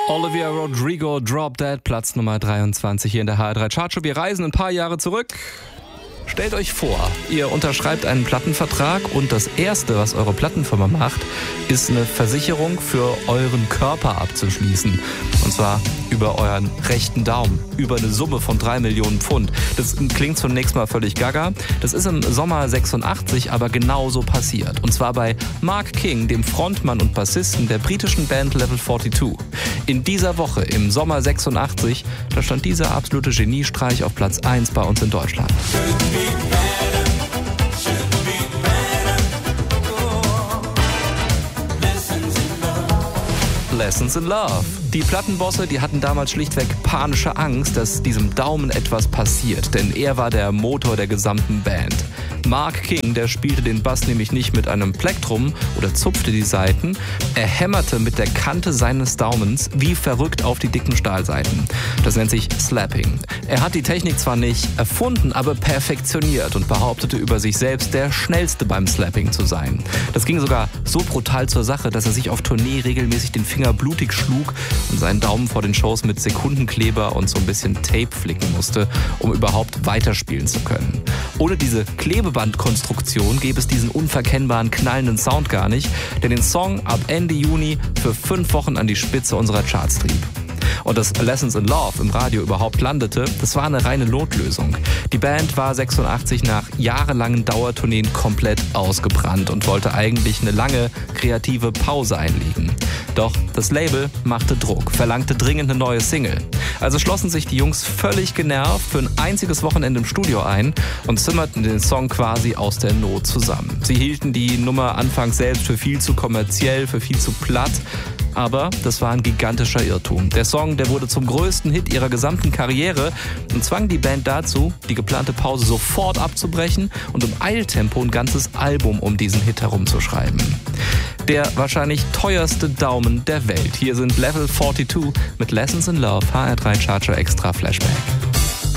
Olivia Rodrigo, Drop Dead, Platz Nummer 23 hier in der HR3 Chartshow. Wir reisen ein paar Jahre zurück. Stellt euch vor, ihr unterschreibt einen Plattenvertrag und das Erste, was eure Plattenfirma macht, ist eine Versicherung für euren Körper abzuschließen. Und zwar über euren rechten Daumen, über eine Summe von 3 Millionen Pfund. Das klingt zunächst mal völlig gaga. Das ist im Sommer 86 aber genauso passiert. Und zwar bei Mark King, dem Frontmann und Bassisten der britischen Band Level 42. In dieser Woche, im Sommer 86, da stand dieser absolute Geniestreich auf Platz 1 bei uns in Deutschland. Lessons in Love. Die Plattenbosse, die hatten damals schlichtweg panische Angst, dass diesem Daumen etwas passiert, denn er war der Motor der gesamten Band. Mark King, der spielte den Bass nämlich nicht mit einem Plektrum oder zupfte die Saiten, er hämmerte mit der Kante seines Daumens wie verrückt auf die dicken Stahlsaiten. Das nennt sich Slapping. Er hat die Technik zwar nicht erfunden, aber perfektioniert und behauptete über sich selbst, der Schnellste beim Slapping zu sein. Das ging sogar so brutal zur Sache, dass er sich auf Tournee regelmäßig den Finger blutig schlug und seinen Daumen vor den Shows mit Sekundenkleber und so ein bisschen Tape flicken musste, um überhaupt weiterspielen zu können. Ohne diese Klebebandkonstruktion gäbe es diesen unverkennbaren, knallenden Sound gar nicht, der den Song ab Ende Juni für 5 Wochen an die Spitze unserer Charts trieb. Und dass Lessons in Love im Radio überhaupt landete, das war eine reine Notlösung. Die Band war 86 nach jahrelangen Dauertourneen komplett ausgebrannt und wollte eigentlich eine lange kreative Pause einlegen. Doch das Label machte Druck, verlangte dringend eine neue Single. Also schlossen sich die Jungs völlig genervt für ein einziges Wochenende im Studio ein und zimmerten den Song quasi aus der Not zusammen. Sie hielten die Nummer anfangs selbst für viel zu kommerziell, für viel zu platt. Aber das war ein gigantischer Irrtum. Der Song, der wurde zum größten Hit ihrer gesamten Karriere und zwang die Band dazu, die geplante Pause sofort abzubrechen und im Eiltempo ein ganzes Album um diesen Hit herumzuschreiben. Der wahrscheinlich teuerste Daumen der Welt. Hier sind Level 42 mit Lessons in Love, HR3 Chartshow Extra Flashback.